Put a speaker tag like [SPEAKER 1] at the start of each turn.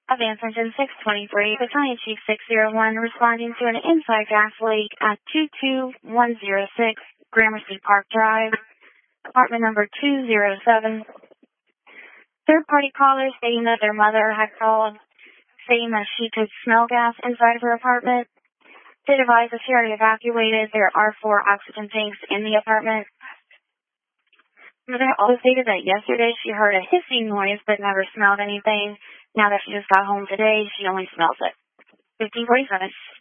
[SPEAKER 1] Advance Engine 623, Battalion Chief 601, responding to an inside gas leak at 22106 Gramercy Park Drive, apartment number 207. Third-party callers stating that their mother had called, saying that she could smell gas inside of her apartment. They advised that she already evacuated. There are 4 oxygen tanks in the apartment. Mother also stated that yesterday she heard a hissing noise but never smelled anything. Now that she just got home today, she only smells it. 1547.